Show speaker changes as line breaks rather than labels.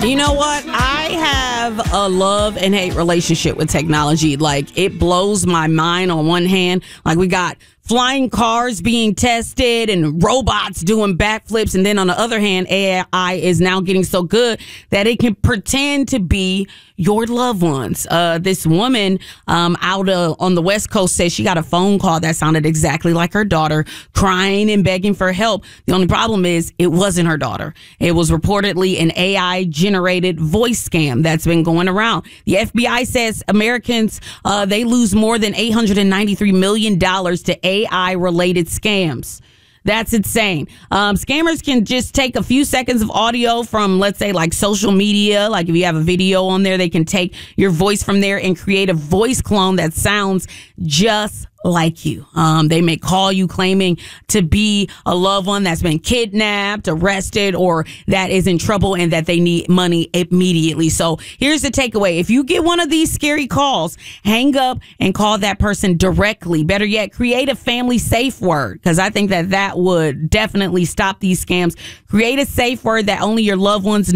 You know what? I have a love and hate relationship with technology. Like, it blows my mind on one hand. Like, we got flying cars being tested and robots doing backflips. And then on the other hand, AI is now getting so good that it can pretend to be your loved ones. This woman out on the West Coast says she got a phone call that sounded exactly like her daughter, crying and begging for help. The only problem is it wasn't her daughter. It was reportedly an AI-generated voice scam that's been going around. The FBI says Americans, they lose more than $893 million to AI-related scams. That's insane. Scammers can just take a few seconds of audio from, let's say, like social media. Like if you have a video on there, they can take your voice from there and create a voice clone that sounds just like you. They may call you claiming to be a loved one that's been kidnapped, arrested, or that is in trouble and that they need money immediately. So here's the takeaway. If you get one of these scary calls, hang up and call that person directly. Better yet, create a family safe word, because I think that would definitely stop these scams. Create a safe word that only your loved ones know.